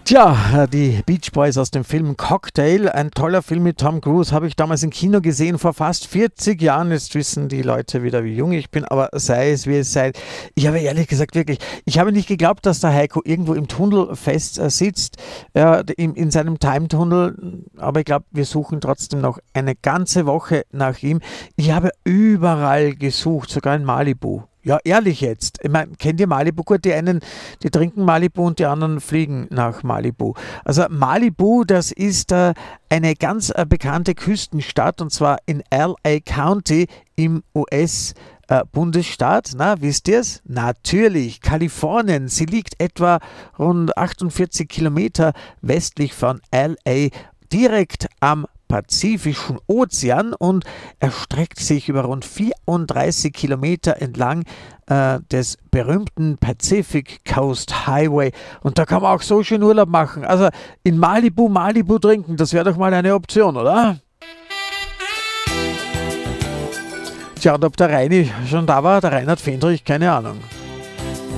Tja, die Beach Boys aus dem Film Cocktail, ein toller Film mit Tom Cruise, habe ich damals im Kino gesehen, vor fast 40 Jahren. Jetzt wissen die Leute wieder, wie jung ich bin, aber sei es wie es sei. Ich habe ehrlich gesagt wirklich, ich habe nicht geglaubt, dass der Heiko irgendwo im Tunnel fest sitzt, in seinem Time-Tunnel, aber ich glaube, wir suchen trotzdem noch eine ganze Woche nach ihm. Ich habe überall gesucht, sogar in Malibu. Ja, ehrlich jetzt. Ich meine, kennt ihr Malibu gut? Die einen, die trinken Malibu und die anderen fliegen nach Malibu. Also Malibu, das ist eine ganz bekannte Küstenstadt und zwar in LA County im US. Bundesstaat, na, wisst ihr es? Natürlich, Kalifornien. Sie liegt etwa rund 48 Kilometer westlich von LA, direkt am Pazifischen Ozean und erstreckt sich über rund 34 Kilometer entlang des berühmten Pacific Coast Highway. Und da kann man auch so schön Urlaub machen. Also in Malibu trinken, das wäre doch mal eine Option, oder? Tja, und ob der Reini schon da war, der Reinhard Fendrich, keine Ahnung.